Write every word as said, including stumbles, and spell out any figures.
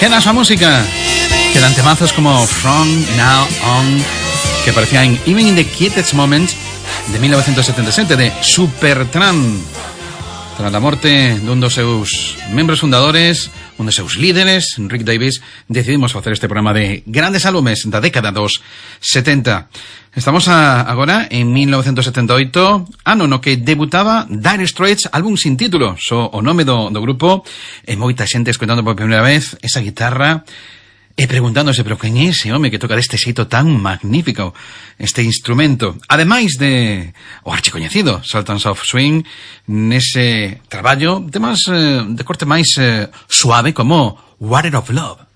Queda esa música. Quedan temazos como From Now On, que aparecía en Even in the Quietest Moments de mil novecientos setenta y siete, de Supertramp. Tras la morte dun dos seus membros fundadores, un dos seus líderes, Rick Davies, decidimos facer este programa de grandes álbumes da década dos setenta. Estamos a, agora en mil novecientos setenta e oito, ano no que debutaba Dire Straits, álbum sin título, so o nome do, do grupo, e moita xente escoitando por primeira vez esa guitarra e preguntándose, pero quen é ese home que toca deste xeito tan magnífico este instrumento? Ademais de o archicoñecido Sultans of Swing, nese traballo temas eh, de corte máis eh, suave como Water of Love.